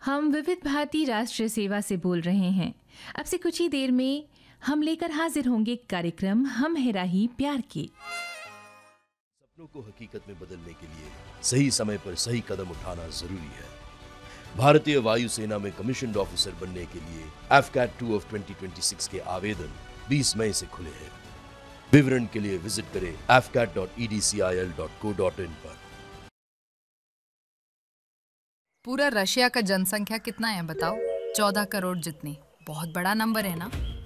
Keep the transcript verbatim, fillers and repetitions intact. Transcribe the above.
हम विविध भारती राष्ट्रीय सेवा से बोल रहे हैं। अब से कुछ ही देर में हम लेकर हाजिर होंगे कार्यक्रम हम है राही प्यार की। सपनों को हकीकत में बदलने के लिए सही समय पर सही कदम उठाना जरूरी है। भारतीय वायुसेना में कमीशन्ड ऑफिसर बनने के लिए F cat two of twenty twenty six के आवेदन बीस मई से खुले हैं। विवरण के लिए विजिट करें F cat dot E D C I L dot co dot in पर। पूरा रशिया का जनसंख्या कितना है बताओ? चौदह करोड़ जितनी। बहुत बड़ा नंबर है ना?